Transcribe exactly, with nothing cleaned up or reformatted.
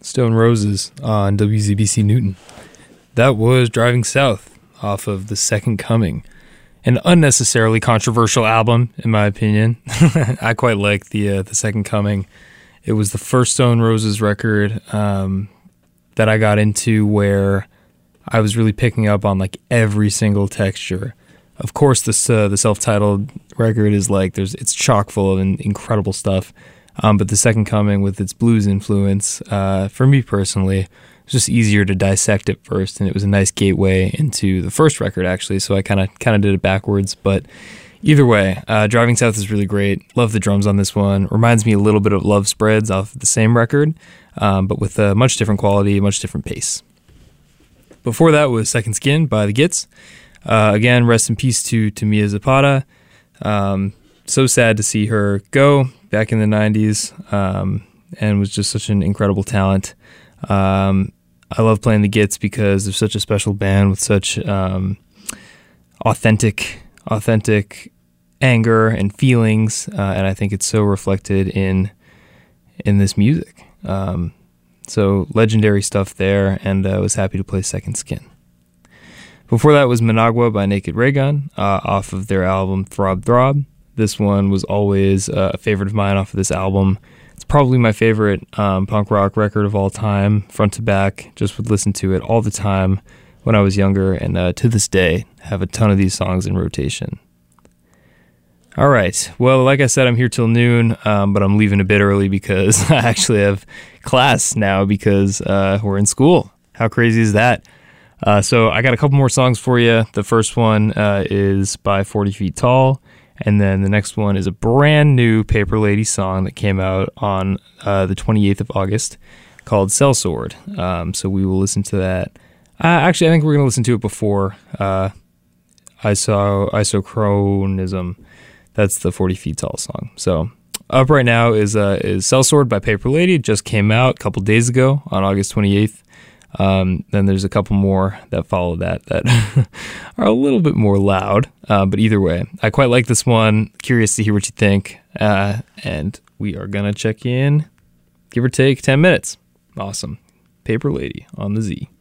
Stone Roses on W Z B C Newton. That was Driving South off of The Second Coming. An unnecessarily controversial album, in my opinion. I quite like the uh, The Second Coming. It was the first Stone Roses record um, that I got into where I was really picking up on like every single texture. Of course, this uh, the self-titled record is like there's it's chock full of incredible stuff. Um, but The Second Coming, with its blues influence, uh, for me personally, it's just easier to dissect it first, and it was a nice gateway into the first record, actually, so I kind of kind of did it backwards. But either way, uh, Driving South is really great. Love the drums on this one. Reminds me a little bit of Love Spreads off of the same record, um, but with a much different quality, much different pace. Before that was Second Skin by The Gits. Uh, again, rest in peace to Tamia Zapata. Um, so sad to see her go back in the nineties, um, and was just such an incredible talent. Um, I love playing the Gits because they're such a special band with such um, authentic, authentic anger and feelings, uh, and I think it's so reflected in in this music. Um, so legendary stuff there, and I uh, was happy to play Second Skin. Before that was Managua by Naked Raygun, uh, off of their album Throb Throb. This one was always uh, a favorite of mine off of this album. It's probably my favorite um, punk rock record of all time, front to back. Just would listen to it all the time when I was younger, and uh, to this day, have a ton of these songs in rotation. All right, well, like I said, I'm here till noon, um, but I'm leaving a bit early because I actually have class now because uh, we're in school. How crazy is that? Uh, so I got a couple more songs for you. The first one uh, is by forty feet Tall. And then the next one is a brand new Paper Lady song that came out on uh, the twenty-eighth of August called Sellsword. Um, so we will listen to that. Uh, actually, I think we're going to listen to it before uh, Iso- Isochronism. That's the forty feet Tall song. So up right now is uh, is Sellsword by Paper Lady. It just came out a couple days ago on August twenty-eighth. Um, then there's a couple more that follow that that are a little bit more loud, uh, but either way, I quite like this one. Curious to hear what you think, uh, and we are gonna check in, give or take ten minutes. Awesome. Paper Lady on the Z.